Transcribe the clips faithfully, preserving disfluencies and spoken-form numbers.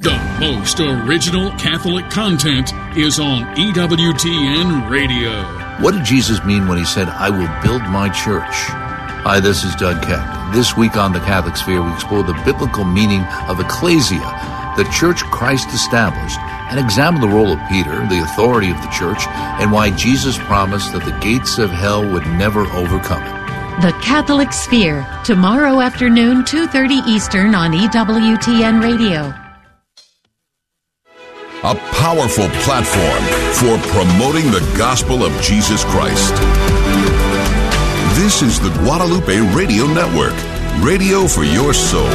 The most original Catholic content is on E W T N Radio. What did Jesus mean when he said, I will build my church? Hi, this is Doug Keck. This week on The Catholic Sphere, we explore the biblical meaning of ecclesia, the church Christ established, and examine the role of Peter, the authority of the church, and why Jesus promised that the gates of hell would never overcome it. The Catholic Sphere, tomorrow afternoon, two thirty Eastern on E W T N Radio. A powerful platform for promoting the gospel of Jesus Christ. This is the Guadalupe Radio Network, radio for your soul.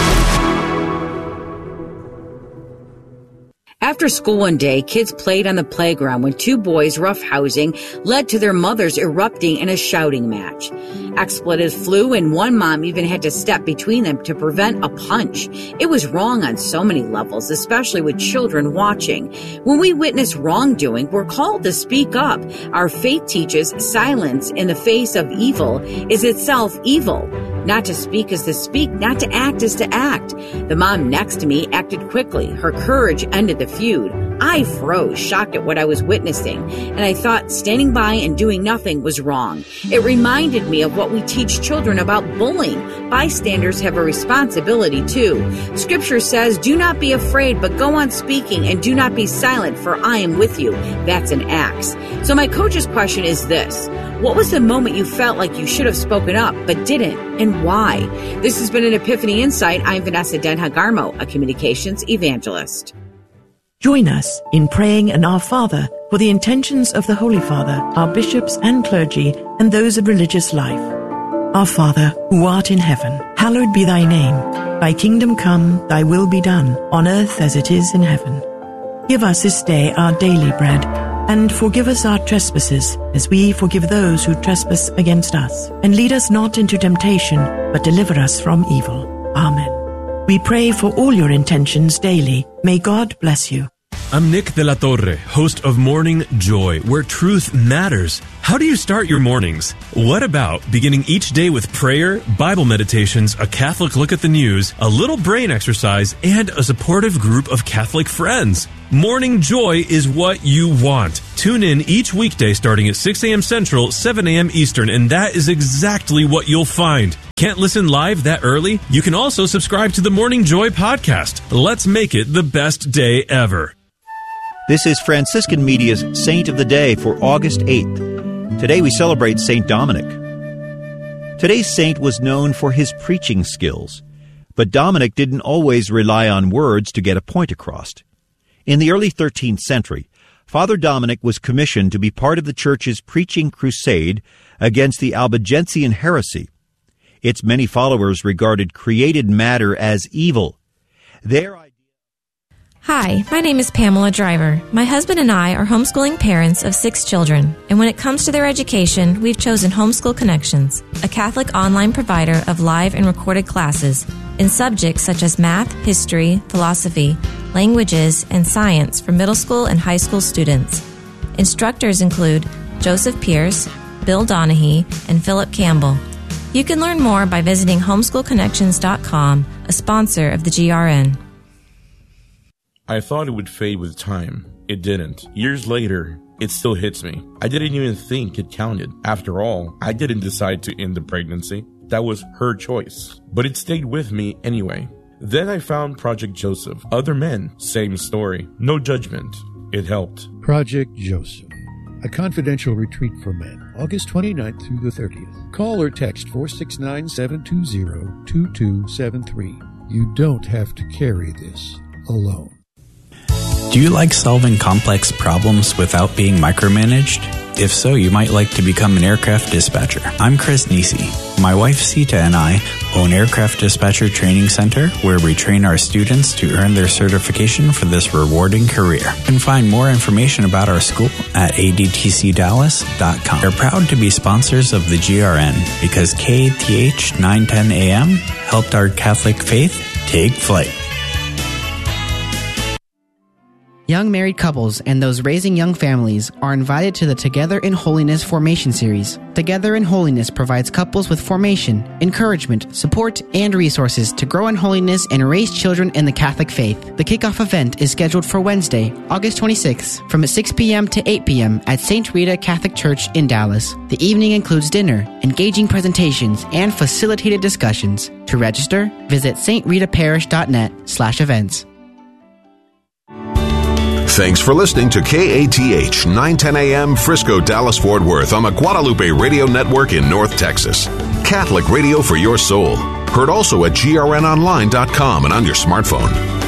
After school one day, kids played on the playground when two boys roughhousing led to their mothers erupting in a shouting match. Expletives flew and one mom even had to step between them to prevent a punch. It was wrong on so many levels, especially with children watching. When we witness wrongdoing, we're called to speak up. Our faith teaches silence in the face of evil is itself evil. Not to speak is to speak, not to act is to act. The mom next to me acted quickly. Her courage ended the feud. I froze, shocked at what I was witnessing, and I thought standing by and doing nothing was wrong. It reminded me of what we teach children about bullying. Bystanders have a responsibility too. Scripture says, do not be afraid, but go on speaking, and do not be silent, for I am with you. That's in Acts. So my coach's question is this. What was the moment you felt like you should have spoken up, but didn't, and why? This has been an Epiphany Insight. I'm Vanessa Denha-Garmo, a communications evangelist. Join us in praying an Our Father for the intentions of the Holy Father, our bishops and clergy, and those of religious life. Our Father, who art in heaven, hallowed be thy name. Thy kingdom come, thy will be done, on earth as it is in heaven. Give us this day our daily bread, and forgive us our trespasses, as we forgive those who trespass against us. And lead us not into temptation, but deliver us from evil. Amen. We pray for all your intentions daily. May God bless you. I'm Nick de la Torre, host of Morning Joy, where truth matters. How do you start your mornings? What about beginning each day with prayer, Bible meditations, a Catholic look at the news, a little brain exercise, and a supportive group of Catholic friends? Morning Joy is what you want. Tune in each weekday starting at six a.m. Central, seven a.m. Eastern, and that is exactly what you'll find. Can't listen live that early? You can also subscribe to the Morning Joy podcast. Let's make it the best day ever. This is Franciscan Media's Saint of the Day for August eighth. Today we celebrate Saint Dominic. Today's saint was known for his preaching skills, but Dominic didn't always rely on words to get a point across. In the early thirteenth century, Father Dominic was commissioned to be part of the Church's preaching crusade against the Albigensian heresy. Its many followers regarded created matter as evil. Their Hi, my name is Pamela Driver. My husband and I are homeschooling parents of six children, and when it comes to their education, we've chosen Homeschool Connections, a Catholic online provider of live and recorded classes in subjects such as math, history, philosophy, languages, and science for middle school and high school students. Instructors include Joseph Pierce, Bill Donahue, and Philip Campbell. You can learn more by visiting homeschool connections dot com, a sponsor of the G R N. I thought it would fade with time. It didn't. Years later, it still hits me. I didn't even think it counted. After all, I didn't decide to end the pregnancy. That was her choice. But it stayed with me anyway. Then I found Project Joseph. Other men, same story. No judgment. It helped. Project Joseph, a confidential retreat for men, August twenty-ninth through the thirtieth. Call or text four six nine, seven two zero, two two seven three. You don't have to carry this alone. Do you like solving complex problems without being micromanaged? If so, you might like to become an aircraft dispatcher. I'm Chris Nisi. My wife Sita and I own Aircraft Dispatcher Training Center, where we train our students to earn their certification for this rewarding career. You can find more information about our school at a d t c dallas dot com. We're proud to be sponsors of the G R N because K T H nine ten A M helped our Catholic faith take flight. Young married couples and those raising young families are invited to the Together in Holiness Formation Series. Together in Holiness provides couples with formation, encouragement, support, and resources to grow in holiness and raise children in the Catholic faith. The kickoff event is scheduled for Wednesday, August twenty-sixth, from six p.m. to eight p.m. at Saint Rita Catholic Church in Dallas. The evening includes dinner, engaging presentations, and facilitated discussions. To register, visit stritaparish.net slash events. Thanks for listening to K A T H nine ten a.m. Frisco, Dallas, Fort Worth on the Guadalupe Radio Network in North Texas. Catholic radio for your soul. Heard also at G R N online dot com and on your smartphone.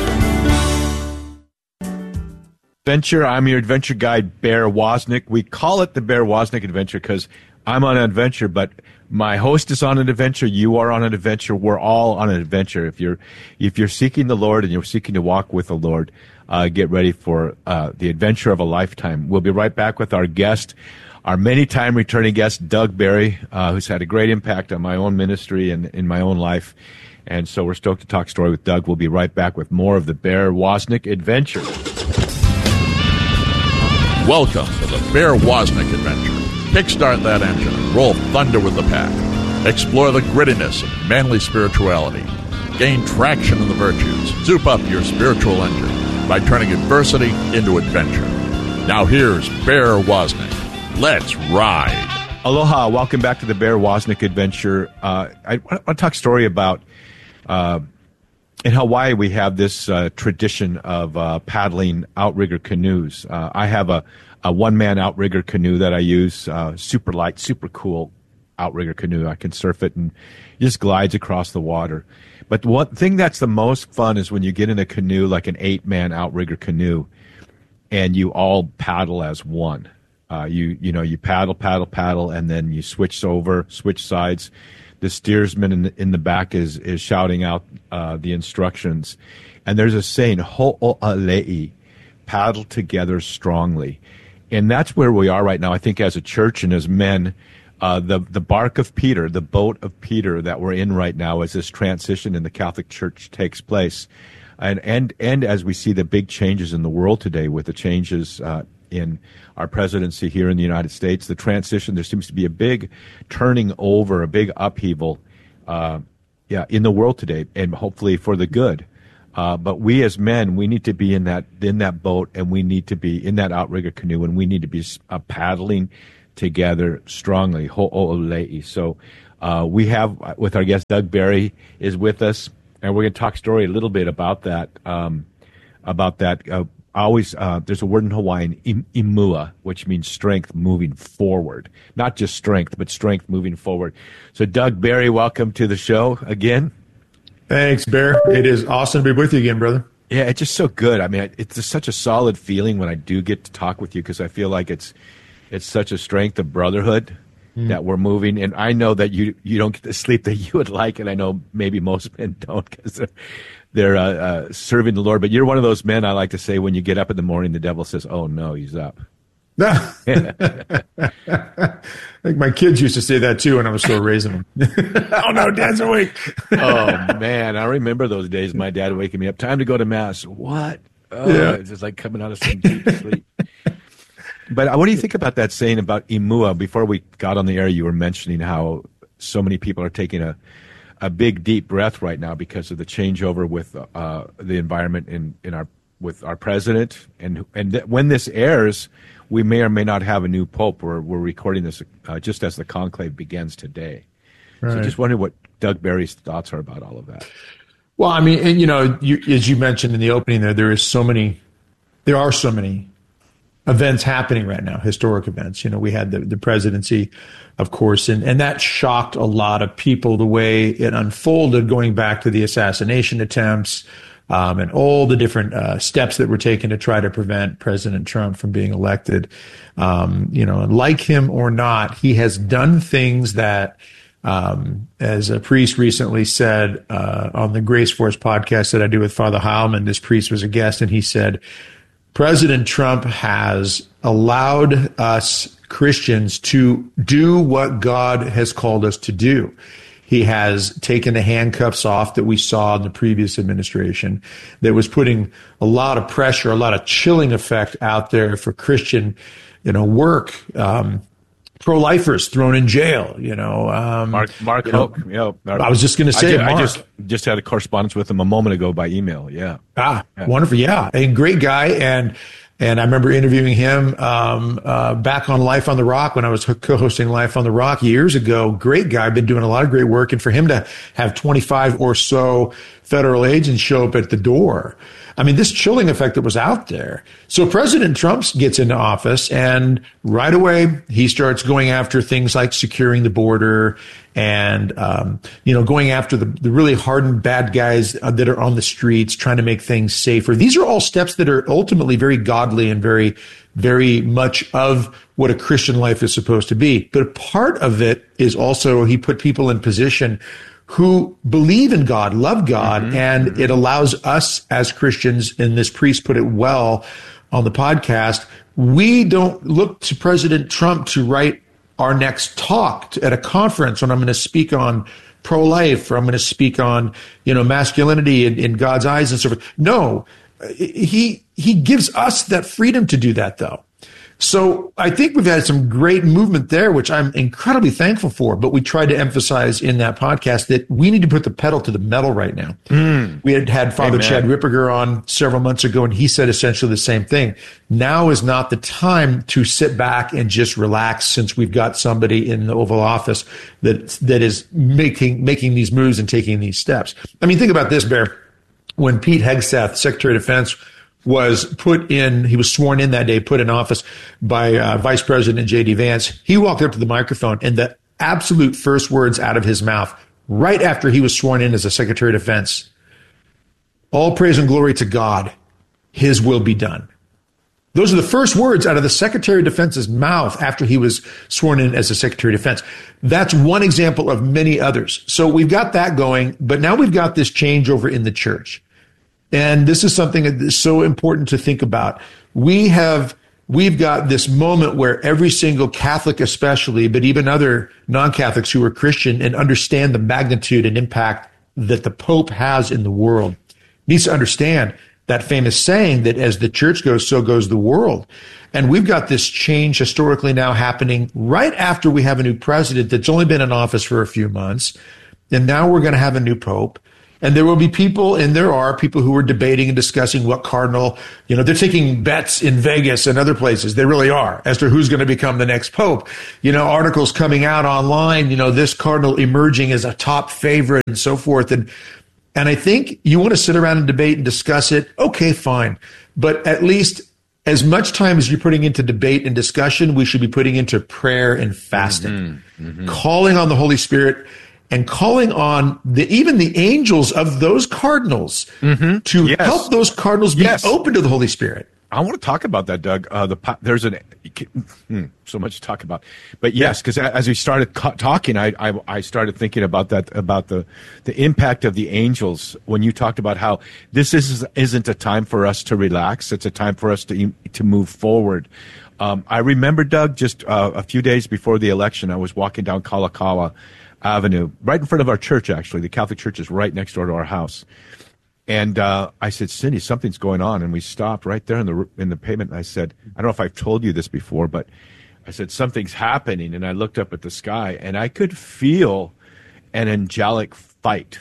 Adventure. I'm your adventure guide, Bear Wozniak. We call it the Bear Wozniak Adventure because I'm on an adventure, but my host is on an adventure. You are on an adventure. We're all on an adventure. If you're if you're seeking the Lord and you're seeking to walk with the Lord, uh, get ready for uh, the adventure of a lifetime. We'll be right back with our guest, our many-time returning guest, Doug Barry, uh, who's had a great impact on my own ministry and in my own life. And so we're stoked to talk story with Doug. We'll be right back with more of the Bear Wozniak Adventure. Welcome to the Bear Wozniak Adventure. Kickstart that engine and roll thunder with the pack. Explore the grittiness of manly spirituality. Gain traction in the virtues. Zoop up your spiritual engine by turning adversity into adventure. Now here's Bear Wozniak. Let's ride. Aloha. Welcome back to the Bear Wozniak Adventure. Uh, I want to talk a story about uh, in Hawaii we have this uh, tradition of uh, paddling outrigger canoes. Uh, I have a A one-man outrigger canoe that I use, uh, super light, super cool outrigger canoe. I can surf it and it just glides across the water. But one thing that's the most fun is when you get in a canoe, like an eight-man outrigger canoe, and you all paddle as one. Uh, you you know you paddle, paddle, paddle, and then you switch over, switch sides. The steersman in the, in the back is is shouting out uh, the instructions, and there's a saying, "Ho'olei," paddle together strongly. And that's where we are right now, I think, as a church and as men. Uh, the the bark of Peter, the boat of Peter that we're in right now as this transition in the Catholic Church takes place. And and, and as we see the big changes in the world today with the changes uh, in our presidency here in the United States, the transition, there seems to be a big turning over, a big upheaval uh, yeah, in the world today, and hopefully for the good. Uh, but we as men, we need to be in that in that boat, and we need to be in that outrigger canoe, and we need to be uh, paddling together strongly. Ho'olei. So uh, we have, with our guest, Doug Barry is with us, and we're going to talk story a little bit about that. Um, about that. Uh, always, uh, there's a word in Hawaiian, im- imua, which means strength moving forward. Not just strength, but strength moving forward. So Doug Barry, welcome to the show again. Thanks, Bear. It is awesome to be with you again, brother. Yeah, it's just so good. I mean, it's just such a solid feeling when I do get to talk with you because I feel like it's it's such a strength of brotherhood mm. that we're moving. And I know that you you don't get the sleep that you would like, and I know maybe most men don't because they're, they're uh, uh, serving the Lord. But you're one of those men, I like to say, when you get up in the morning, the devil says, oh, no, he's up. I think my kids used to say that too when I was still raising them. Oh no, Dad's awake. Oh man, I remember those days. My dad waking me up. Time to go to mass. What? Oh, yeah. It's just like coming out of some deep sleep. But what do you think about that saying about imua? Before we got on the air, you were mentioning how so many people are taking a a big deep breath right now because of the changeover with uh, the environment in in our with our president, and and th- when this airs, we may or may not have a new pope. We're, we're recording this uh, just as the conclave begins today. Right. So just wondering what Doug Barry's thoughts are about all of that. Well, I mean, and, you know, you, as you mentioned in the opening there, there is so many, there are so many events happening right now, historic events. You know, we had the, the presidency, of course, and, and that shocked a lot of people the way it unfolded, going back to the assassination attempts, Um, and all the different uh, steps that were taken to try to prevent President Trump from being elected. Um, you know, and like him or not, he has done things that, um, as a priest recently said uh, on the Grace Force podcast that I do with Father Heilman, this priest was a guest, and he said, President Trump has allowed us Christians to do what God has called us to do. He has taken the handcuffs off that we saw in the previous administration that was putting a lot of pressure, a lot of chilling effect out there for Christian, you know, work. Um, pro-lifers thrown in jail, you know. Um, Mark Mark you know, Hoke. Yeah, Mark, I was just going to say, I, did, Mark. I just just had a correspondence with him a moment ago by email. Yeah. Ah, yeah. Wonderful. Yeah, a great guy, and and I remember interviewing him um, uh, back on Life on the Rock when I was co-hosting Life on the Rock years ago. Great guy, been doing a lot of great work, and for him to have twenty-five or so federal agents show up at the door. I mean, this chilling effect that was out there. So President Trump gets into office, and right away he starts going after things like securing the border and, um, you know, going after the, the really hardened bad guys that are on the streets, trying to make things safer. These are all steps that are ultimately very godly and very, very much of what a Christian life is supposed to be. But a part of it is also he put people in position who believe in God, love God, mm-hmm. and mm-hmm. it allows us as Christians, and this priest put it well on the podcast, we don't look to President Trump to write our next talk at a conference when I'm going to speak on pro-life, or I'm going to speak on, you know, masculinity in, in God's eyes and so forth. No, he he gives us that freedom to do that, though. So I think we've had some great movement there, which I'm incredibly thankful for. But we tried to emphasize in that podcast that we need to put the pedal to the metal right now. Mm. We had had Father Amen. Chad Ripperger on several months ago, and he said essentially the same thing. Now is not the time to sit back and just relax, since we've got somebody in the Oval Office that that is making making these moves and taking these steps. I mean, think about this, Bear. When Pete Hegseth, Secretary of Defense, was put in, he was sworn in that day, put in office by uh, Vice President J D Vance. He walked up to the microphone, and the absolute first words out of his mouth, right after he was sworn in as a Secretary of Defense, all praise and glory to God, his will be done. Those are the first words out of the Secretary of Defense's mouth after he was sworn in as a Secretary of Defense. That's one example of many others. So we've got that going, but now we've got this changeover in the church. And this is something that is so important to think about. We have, we've got this moment where every single Catholic especially, but even other non-Catholics who are Christian and understand the magnitude and impact that the Pope has in the world, needs to understand that famous saying that as the church goes, so goes the world. And we've got this change historically now happening right after we have a new president that's only been in office for a few months. And now we're going to have a new Pope. And there will be people, and there are people who are debating and discussing what cardinal, you know, they're taking bets in Vegas and other places. They really are, as to who's going to become the next pope. You know, articles coming out online, you know, this cardinal emerging as a top favorite and so forth. And, and I think you want to sit around and debate and discuss it. Okay, fine. But at least as much time as you're putting into debate and discussion, we should be putting into prayer and fasting, mm-hmm, mm-hmm. calling on the Holy Spirit, and calling on the, even the angels of those cardinals mm-hmm. to yes. help those cardinals be yes. open to the Holy Spirit. I want to talk about that, Doug. Uh, the there's an hmm, so much to talk about, but yes, because yeah. as we started co- talking, I, I I started thinking about that about the the impact of the angels when you talked about how this is isn't a time for us to relax; it's a time for us to to move forward. Um, I remember, Doug, just uh, a few days before the election, I was walking down Kalakaua Avenue, right in front of our church, actually. The Catholic church is right next door to our house. And uh, I said, Cindy, something's going on. And we stopped right there in the in the pavement. And I said, I don't know if I've told you this before, but I said, something's happening. And I looked up at the sky, and I could feel an angelic fight.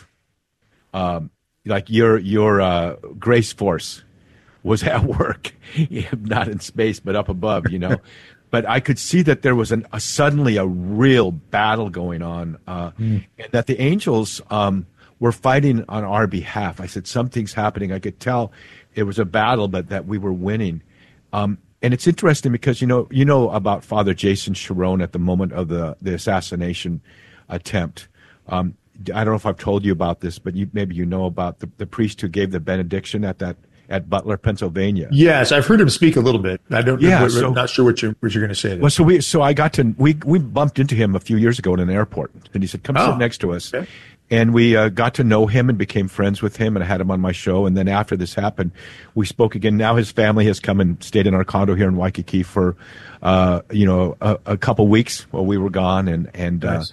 Um, like your, your uh, grace force was at work, not in space, but up above, you know. But I could see that there was an, a, suddenly a real battle going on, uh, mm. and that the angels um, were fighting on our behalf. I said, something's happening. I could tell it was a battle, but that we were winning. Um, and it's interesting because, you know, you know about Father Jason Sharon at the moment of the, the assassination attempt. Um, I don't know if I've told you about this, but you, maybe you know about the, the priest who gave the benediction at that at Butler, Pennsylvania. Yes, I've heard him speak a little bit. I don't. Yeah, know, so, I'm not sure what you're what you're going to say. There. Well, so we so I got to we we bumped into him a few years ago in an airport, and he said, "Come oh, sit next to us." Okay. And we uh, got to know him and became friends with him, and I had him on my show. And then after this happened, we spoke again. Now his family has come and stayed in our condo here in Waikiki for, uh, you know, a, a couple weeks while we were gone, and and. Nice. Uh,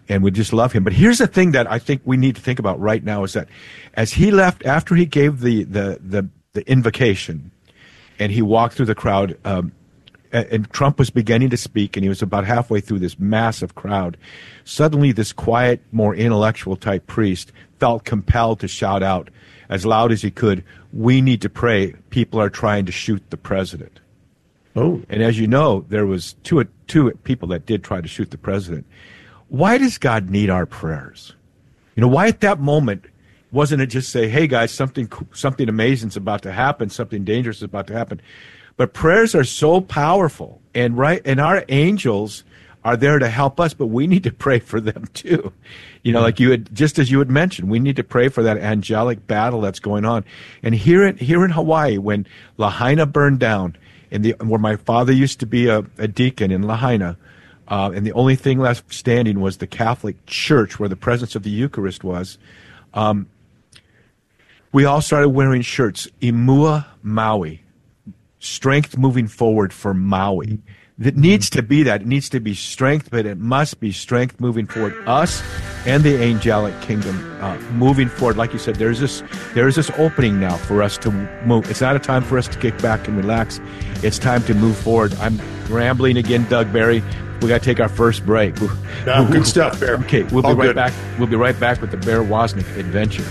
and we just love him. But here's the thing that I think we need to think about right now is that as he left, after he gave the, the, the, the invocation and he walked through the crowd, um, and Trump was beginning to speak, and he was about halfway through this massive crowd. Suddenly, this quiet, more intellectual type priest felt compelled to shout out as loud as he could, "We need to pray. People are trying to shoot the president." Oh. And as you know, there was two two people that did try to shoot the president. Why does God need our prayers? You know, why at that moment wasn't it just say, "Hey guys, something something amazing is about to happen, something dangerous is about to happen"? But prayers are so powerful, and right, and our angels are there to help us, but we need to pray for them too. You know, like you had, just as you had mentioned, we need to pray for that angelic battle that's going on. And here in here in Hawaii, when Lahaina burned down, in the where my father used to be a, a deacon in Lahaina, uh, and the only thing left standing was the Catholic Church, where the presence of the Eucharist was. Um, we all started wearing shirts, Imua Maui. Strength moving forward for Maui. It needs to be that. It needs to be strength, but it must be strength moving forward. Us and the angelic kingdom uh, moving forward. Like you said, there's this there's this opening now for us to move. It's not a time for us to kick back and relax. It's time to move forward. I'm rambling again, Doug Barry. We got to take our first break. No, we'll, good stuff, Bear. Okay, we'll All be right good. back. We'll be right back with the Bear Wozniak adventure.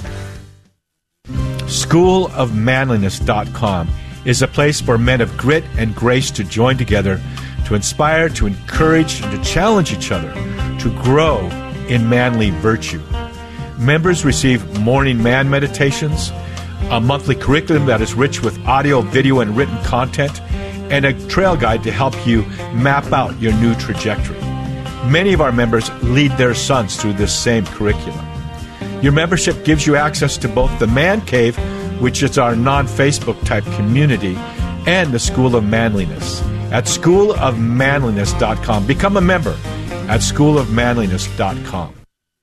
school of manliness dot com is a place for men of grit and grace to join together, to inspire, to encourage, and to challenge each other to grow in manly virtue. Members receive morning man meditations, a monthly curriculum that is rich with audio, video, and written content, and a trail guide to help you map out your new trajectory. Many of our members lead their sons through this same curriculum. Your membership gives you access to both the Man Cave, which is our non-Facebook type community, and the School of Manliness at school of manliness dot com. Become a member at school of manliness dot com.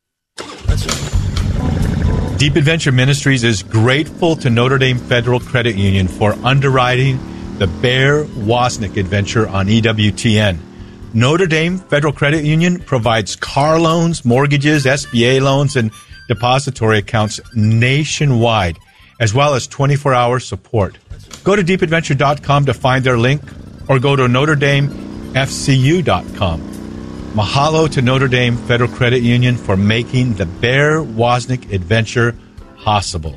Deep Adventure Ministries is grateful to Notre Dame Federal Credit Union for underwriting the Bear Wozniak adventure on E W T N. Notre Dame Federal Credit Union provides car loans, mortgages, S B A loans, and depository accounts nationwide, as well as twenty-four hour support. Go to deep adventure dot com to find their link, or go to notre dame f c u dot com. Mahalo to Notre Dame Federal Credit Union for making the Bear Wozniak adventure possible.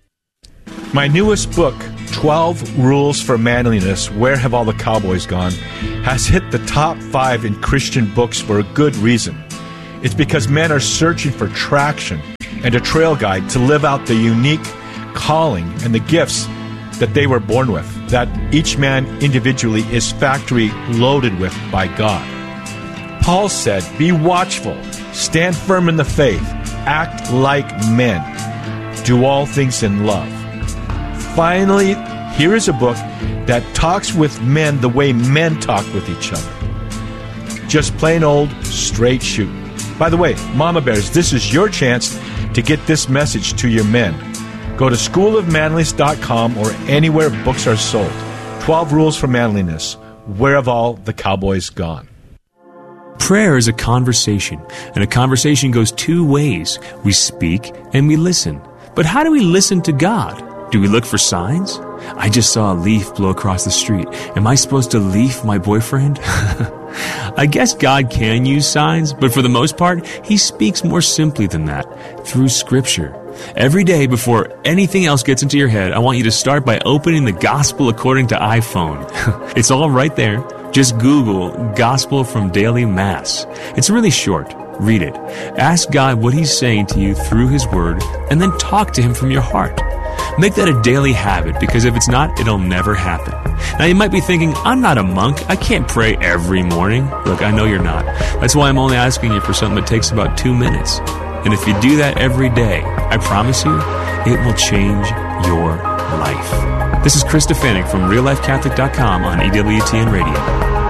My newest book, twelve Rules for Manliness, Where Have All the Cowboys Gone?, has hit the top five in Christian books for a good reason. It's because men are searching for traction and a trail guide to live out the unique calling and the gifts that they were born with, that each man individually is factory loaded with by God. Paul said, "Be watchful, stand firm in the faith, act like men, do all things in love." Finally, here is a book that talks with men the way men talk with each other. Just plain old straight shooting. By the way, Mama Bears, this is your chance to get this message to your men. Go to school of manliness dot com or anywhere books are sold. twelve Rules for Manliness. Where have all the cowboys gone? Prayer is a conversation, and a conversation goes two ways. We speak and we listen. But how do we listen to God? Do we look for signs? I just saw a leaf blow across the street. Am I supposed to leaf my boyfriend? I guess God can use signs, but for the most part, He speaks more simply than that, through Scripture. Every day before anything else gets into your head, I want you to start by opening the Gospel According to iPhone. It's all right there. Just Google Gospel from Daily Mass. It's really short. Read it. Ask God what He's saying to you through His Word, and then talk to Him from your heart. Make that a daily habit, because if it's not, it'll never happen. Now, you might be thinking, I'm not a monk. I can't pray every morning. Look, I know you're not. That's why I'm only asking you for something that takes about two minutes. And if you do that every day, I promise you, it will change your life. This is Chris Stefanik from real life catholic dot com on E W T N Radio.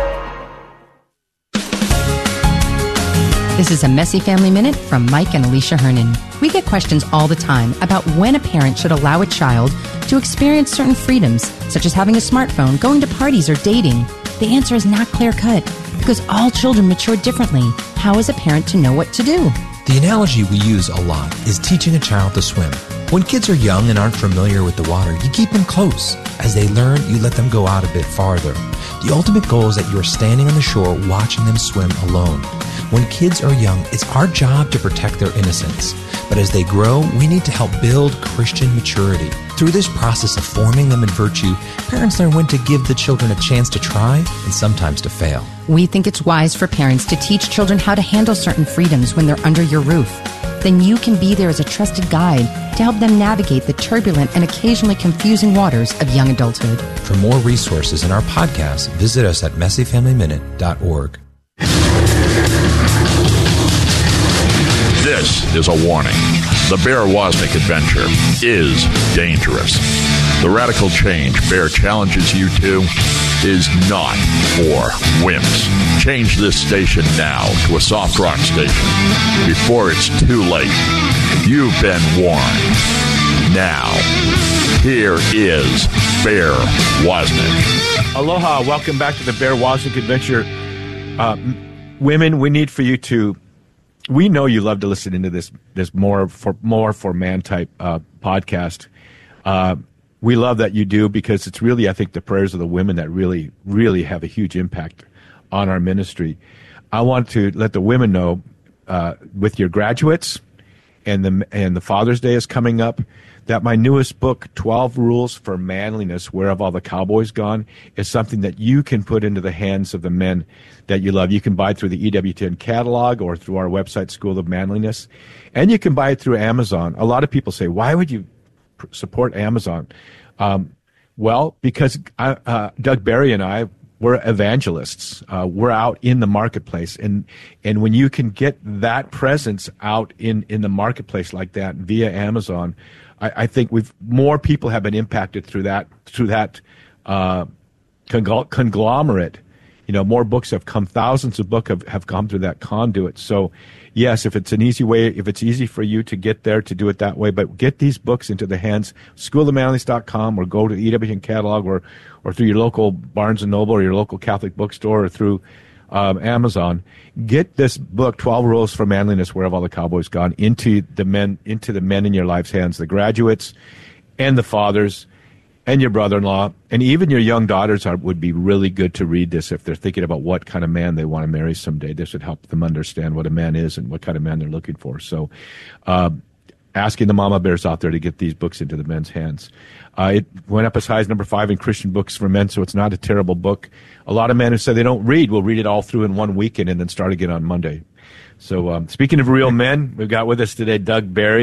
This is a Messy Family Minute from Mike and Alicia Hernan. We get questions all the time about when a parent should allow a child to experience certain freedoms, such as having a smartphone, going to parties, or dating. The answer is not clear-cut. Because all children mature differently. How is a parent to know what to do? The analogy we use a lot is teaching a child to swim. When kids are young and aren't familiar with the water, you keep them close. As they learn, you let them go out a bit farther. The ultimate goal is that you're standing on the shore watching them swim alone. When kids are young, it's our job to protect their innocence. But as they grow, we need to help build Christian maturity. Through this process of forming them in virtue, parents learn when to give the children a chance to try and sometimes to fail. We think it's wise for parents to teach children how to handle certain freedoms when they're under your roof. Then you can be there as a trusted guide to help them navigate the turbulent and occasionally confusing waters of young adulthood. For more resources in our podcast, visit us at messy family minute dot org. This is a warning. The Bear Wozniak adventure is dangerous. The radical change Bear challenges you to is not for wimps. Change this station now to a soft rock station before it's too late. You've been warned. Now, here is Bear Wozniak. Aloha, welcome back to the Bear Wozniak adventure. Uh, women, we need for you to... We know you love to listen into this this more for more for man type uh, podcast. Uh, we love that you do, because it's really, I think, the prayers of the women that really, really have a huge impact on our ministry. I want to let the women know, uh, with your graduates and the and the Father's Day is coming up, that my newest book, twelve Rules for Manliness, Where Have All the Cowboys Gone?, is something that you can put into the hands of the men that you love. You can buy it through the E W T N catalog or through our website, School of Manliness. And you can buy it through Amazon. A lot of people say, why would you pr- support Amazon? Um, well, because I, uh, Doug Barry and I, we're evangelists. Uh, we're out in the marketplace. And and when you can get that presence out in, in the marketplace like that via Amazon, I, I think we've more people have been impacted through that through that uh, congl- conglomerate. You know, more books have come. Thousands of books have, have come through that conduit. So, yes, if it's an easy way, if it's easy for you to get there, to do it that way, but get these books into the hands, school of manliness dot com, or go to the E W T N catalog, or or through your local Barnes and Noble or your local Catholic bookstore, or through um, Amazon. Get this book, twelve Rules for Manliness, Where Have All the Cowboys Gone?, into the men, into the men in your life's hands, the graduates and the fathers and your brother-in-law, and even your young daughters are, would be really good to read this if they're thinking about what kind of man they want to marry someday. This would help them understand what a man is and what kind of man they're looking for. So, uh, asking the mama bears out there to get these books into the men's hands. Uh, it went up as high as number five in Christian books for men, so it's not a terrible book. A lot of men who say they don't read will read it all through in one weekend and then start again on Monday. So, um, speaking of real men, we've got with us today Doug Barry.